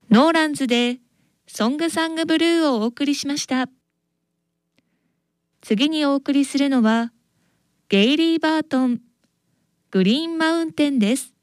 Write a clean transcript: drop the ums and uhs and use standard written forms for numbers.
ノーランズでソングサングブルーをお送りしました。次にお送りするのはゲイリー・バートン、グリーンマウンテンです。